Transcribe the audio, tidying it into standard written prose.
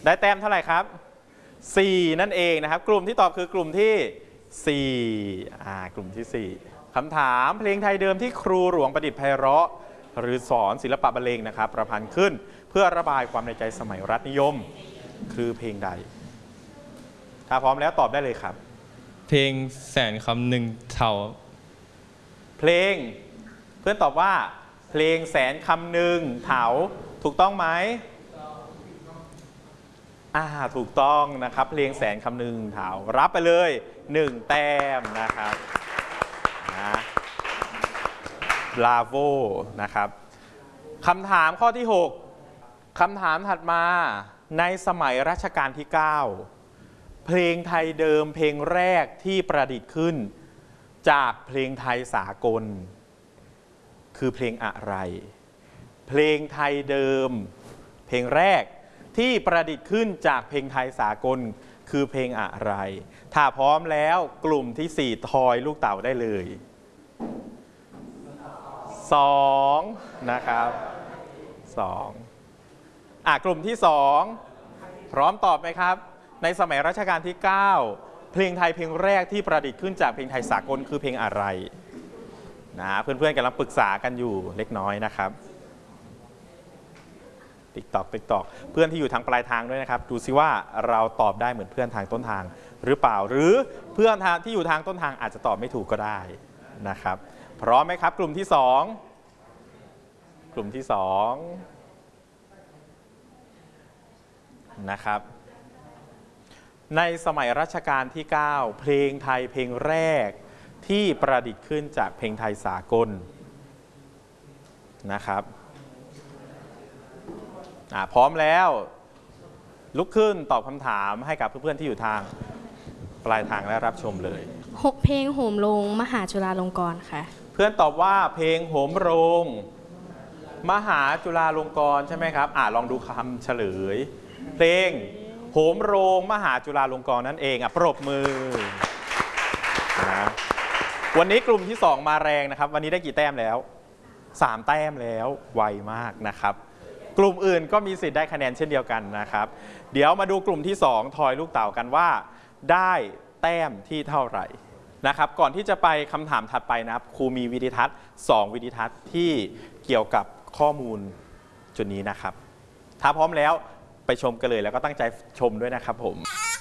ได้แต้มเท่าไหร่ครับ4นั่นเองนะครับกลุ่มที่ตอบคือกลุ่มที่4กลุ่มที่4คำถามเพลงไทยเดิมที่ครูหลวงประดิษฐ์ไพเราะหรือสอนศิลปะบรรเลงนะครับประพันธ์ขึ้นเพื่อระบายความในใจสมัยรัฐนิยมคือเพลงใดถ้าพร้อมแล้วตอบได้เลยครับเพลงแสนคำหนึ่งเท่าเพลงเพื่อนตอบว่าเพลงแสนคำหนึ่งเถาถูกต้องไหมถูกต้องนะครับเพลงแสนคำหนึ่งเถารับไปเลย1แต้มนะครับบราโวนะครับคำถามข้อที่6คำถามถัดมาในสมัยรัชกาลที่9เพลงไทยเดิมเพลงแรกที่ประดิษฐ์ขึ้นจากเพลงไทยสากลคือเพลงอะไรเพลงไทยเดิมเพลงแรกที่ประดิษฐ์ขึ้นจากเพลงไทยสากลคือเพลงอะไรถ้าพร้อมแล้วกลุ่มที่4ทอยลูกเต๋าได้เลย2นะครับ2กลุ่มที่2พร้อมตอบไหมครับในสมัยรัชกาลที่9เพลงไทยเพลงแรกที่ประดิษฐ์ขึ้นจากเพลงไทยสากลคือเพลงอะไรเพื่อนๆกำลังปรึกษากันอยู่เล็กน้อยนะครับติ๊กตอกเพื่อนที่อยู่ทางปลายทางด้วยนะครับดูซิว่าเราตอบได้เหมือนเพื่อนทางต้นทางหรือเปล่าหรือเพื่อนที่อยู่ทางต้นทางอาจจะตอบไม่ถูกก็ได้นะครับพร้อมไหมครับกลุ่มที่2กลุ่มที่2นะครับในสมัยรัชกาลที่9เพลงไทยเพลงแรกที่ประดิษฐ์ขึ้นจากเพลงไทยสากลนะครับพร้อมแล้วลุกขึ้นตอบคำถามให้กับเพื่อนๆที่อยู่ทางปลายทางและรับชมเลย 6เพลงโหมโรงมหาจุฬาลงกรณ์ค่ะเพื่อนตอบว่าเพลงโหมโรงมหาจุฬาลงกรณ์ใช่ไหมครับลองดูคำเฉลยเพลงโหมโรงมหาจุฬาลงกรณ์นั่นเองปรบมือวันนี้กลุ่มที่2มาแรงนะครับวันนี้ได้กี่แต้มแล้ว3แต้มแล้วไวมากนะครับกลุ่มอื่นก็มีสิทธิ์ได้คะแนนเช่นเดียวกันนะครับเดี๋ยวมาดูกลุ่มที่2ทอยลูกเต๋ากันว่าได้แต้มที่เท่าไหร่นะครับก่อนที่จะไปคำถามถัดไปนะครับครูมีวิดีทัศน์2วิดีทัศน์ที่เกี่ยวกับข้อมูลจุดนี้นะครับถ้าพร้อมแล้วไปชมกันเลยแล้วก็ตั้งใจชมด้วยนะครับผม